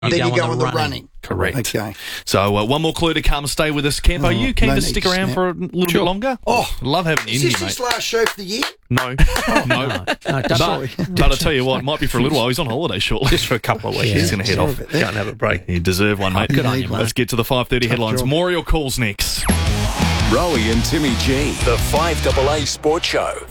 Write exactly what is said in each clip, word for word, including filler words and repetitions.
Then you go on the running. running. Correct. Okay. So uh, one more clue to come. Stay with us, Camp. Are Oh, you keen no to need stick to around snap. for a little Sure. bit longer? Oh, love having you is in this here, his mate. last show for the year? No, no. No, But, don't but I tell you what, it might be for a little while. He's on holiday shortly. Just for a couple of weeks. Yeah. He's going to head Sorry off. about that. Go and have a break. You deserve one, mate. good on you, Let's mate. get to the five thirty headlines. job. More of your calls next. Rowie and Timmy G, the five A A Sports Show.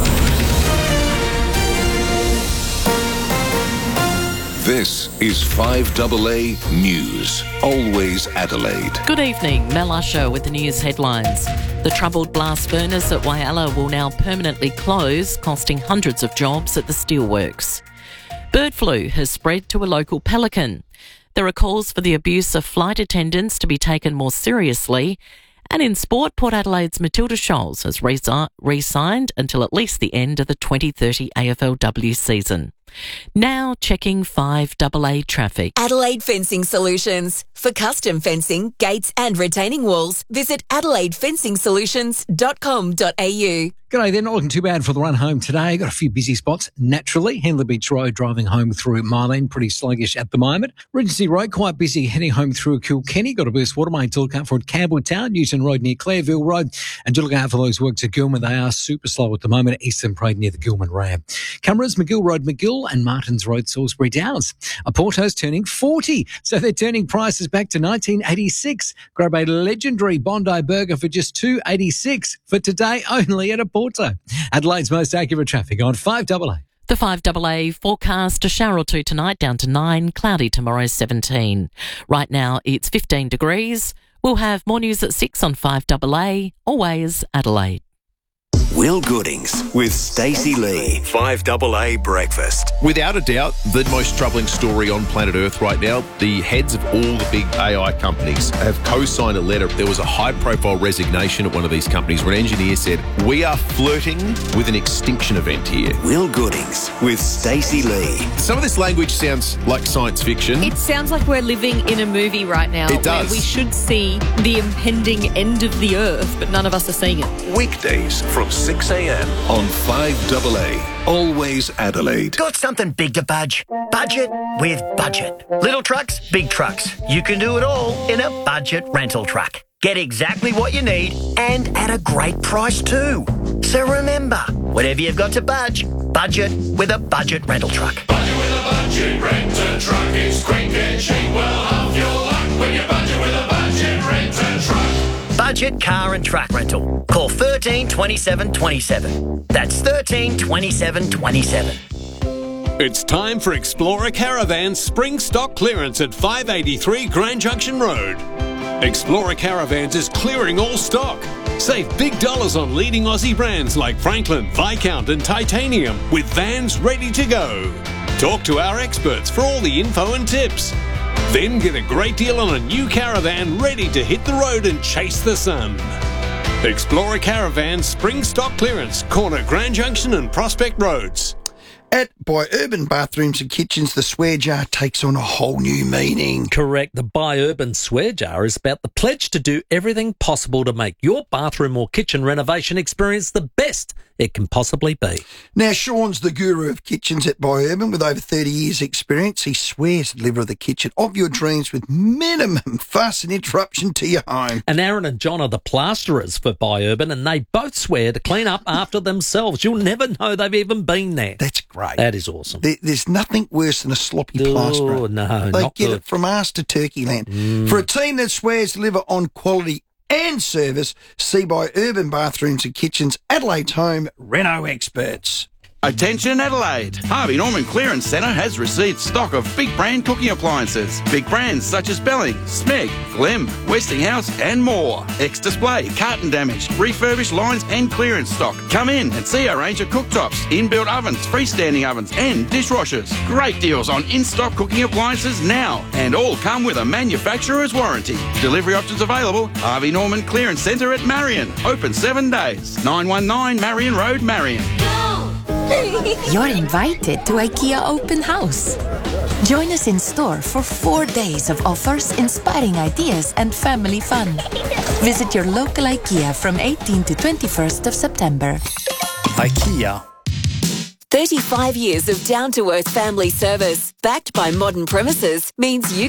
This is five A A News. Always Adelaide. Good evening, Mel Usher with the news headlines. The troubled blast furnace at Whyalla will now permanently close, costing hundreds of jobs at the steelworks. Bird flu has spread to a local pelican. There are calls for the abuse of flight attendants to be taken more seriously. And in sport, Port Adelaide's Matilda Scholes has resi- re-signed until at least the end of the twenty thirty A F L W season. Now checking five A A traffic. Adelaide Fencing Solutions. For custom fencing, gates and retaining walls, visit adelaide fencing solutions dot com dot a u. G'day, they're not looking too bad for the run home today. Got a few busy spots, naturally. Henley Beach Road driving home through Mile End, pretty sluggish at the moment. Regency Road, quite busy heading home through Kilkenny. Got a burst waterway to look out for at Campbelltown, Newton Road near Clareville Road. And to look out for those works at Gilman. They are super slow at the moment at Eastern Parade near the Gilman Ram. Cameras, McGill Road, McGill and Martins Road, Salisbury Downs. A Porto's turning forty, so they're turning prices back to nineteen eighty-six. Grab a legendary Bondi burger for just two dollars eighty-six for today only at a Porto. Adelaide's most accurate traffic on five A A. The five A A forecast, a shower or two tonight, down to nine, cloudy tomorrow, seventeen. Right now it's fifteen degrees. We'll have more news at six on five A A, always Adelaide. Will Goodings with Stacey Lee. five A A Breakfast. Without a doubt, the most troubling story on planet Earth right now, the heads of all the big A I companies have co-signed a letter. There was a high-profile resignation at one of these companies where an engineer said, we are flirting with an extinction event here. Will Goodings with Stacey Lee. Some of this language sounds like science fiction. It sounds like we're living in a movie right now. It does. Where we should see the impending end of the earth, but none of us are seeing it. Weekdays from six a m on five A A. Always Adelaide. Got something big to budge? Budget with Budget. Little trucks, big trucks. You can do it all in a budget rental truck. Get exactly what you need and at a great price too. So remember, whatever you've got to budge, budget with a budget rental truck. Budget with a budget rental truck. It's quick and cheap. Well, have your luck when you budget with a budget rental truck. Budget car and truck rental. Call thirteen twenty-seven twenty-seven. That's thirteen twenty-seven twenty-seven. It's time for Explorer Caravans spring stock clearance at five eighty-three Grand Junction Road. Explorer Caravans is clearing all stock. Save big dollars on leading Aussie brands like Franklin, Viscount and Titanium with vans ready to go. Talk to our experts for all the info and tips. Then get a great deal on a new caravan ready to hit the road and chase the sun. Explorer Caravan spring stock clearance, corner Grand Junction and Prospect Roads. At By Urban Bathrooms and Kitchens, the swear jar takes on a whole new meaning. Correct. The By Urban swear jar is about the pledge to do everything possible to make your bathroom or kitchen renovation experience the best it can possibly be. Now, Sean's the guru of kitchens at By Urban with over thirty years' experience. He swears to deliver the kitchen of your dreams with minimum fuss and interruption to your home. And Aaron and John are the plasterers for By Urban, and they both swear to clean up after themselves. You'll never know they've even been there. That's great. That is awesome. There, there's nothing worse than a sloppy Oh, plasterer. no, They not get good. it from us to Turkey land. Mm. For a team that swears to deliver on quality and service, see By Urban Bathrooms and Kitchens, Adelaide's home reno experts. Attention Adelaide! Harvey Norman Clearance Centre has received stock of big brand cooking appliances. Big brands such as Belling, Smeg, Glemm, Westinghouse and more. Ex-display, carton damage, refurbished lines and clearance stock. Come in and see our range of cooktops, inbuilt ovens, freestanding ovens and dishwashers. Great deals on in-stock cooking appliances now, and all come with a manufacturer's warranty. Delivery options available. Harvey Norman Clearance Centre at Marion. Open seven days. nine one nine Marion Road, Marion. You're invited to IKEA Open House. Join us in store for four days of offers, inspiring ideas and family fun. Visit your local IKEA from eighteenth to twenty-first of September. IKEA. The thirty-five years of down-to-earth family service, backed by modern premises, means you